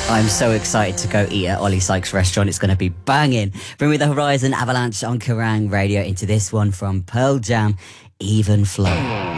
I'm so excited to go eat at Ollie Sykes' restaurant. It's going to be banging. Bring me the Horizon Avalanche on Kerrang Radio into this one from Pearl Jam, Even Flow.